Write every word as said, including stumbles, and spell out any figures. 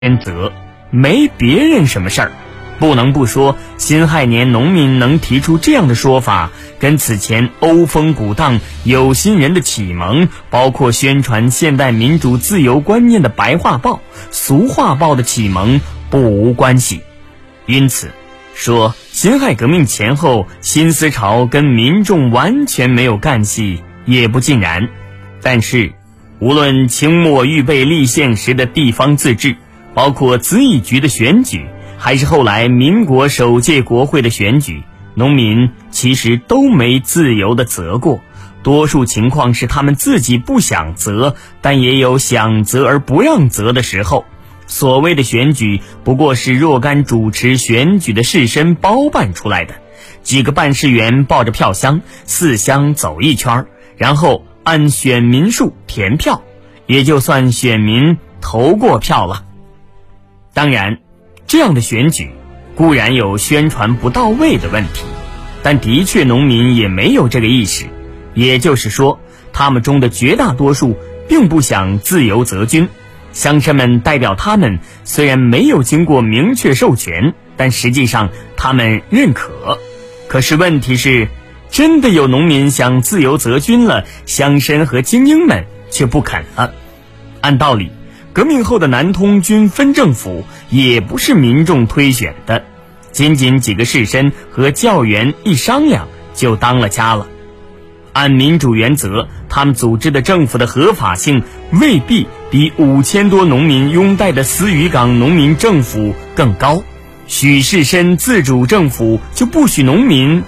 天责，没别人什么事儿。不能不说，辛亥年农民能提出这样的说法，跟此前欧风鼓荡有心人的启蒙，包括宣传现代民主自由观念的白话报、俗话报的启蒙不无关系。因此说辛亥革命前后新思潮跟民众完全没有干系也不尽然。但是无论清末预备立宪时的地方自治，包括咨议局的选举，还是后来民国首届国会的选举，农民其实都没自由的择过，多数情况是他们自己不想择，但也有想择而不让择的时候。所谓的选举不过是若干主持选举的士绅包办出来的，几个办事员抱着票箱四乡走一圈，然后按选民数填票，也就算选民投过票了。当然这样的选举固然有宣传不到位的问题，但的确农民也没有这个意识，也就是说他们中的绝大多数并不想自由择军，乡绅们代表他们虽然没有经过明确授权，但实际上他们认可。可是问题是，真的有农民想自由择军了，乡绅和精英们却不肯了。按道理革命后的南通军分政府也不是民众推选的，仅仅几个士绅和教员一商量就当了家了。按民主原则，他们组织的政府的合法性未必比五千多农民拥戴的思渔港农民政府更高。许士绅自主政府就不许农民